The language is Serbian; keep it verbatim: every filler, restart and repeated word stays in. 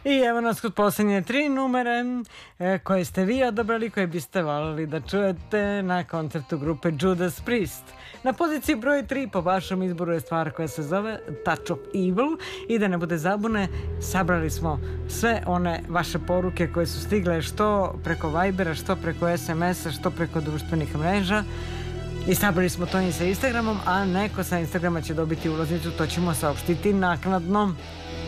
I evo nas kod posljednje tri numere e, koje ste vi odabrali, koje biste voljeli da čujete na koncertu grupe Judas Priest. Na poziciji broj tri po vašem izboru je stvar koja se zove Touch of Evil i da ne bude zabune, sabrali smo sve one vaše poruke koje su stigle što preko Vibera, što preko es em es-a, što preko društvenih mreža. I sabrali smo to i sa Instagramom, a neko sa Instagrama će dobiti ulaznicu, to ćemo saopštiti naknadno.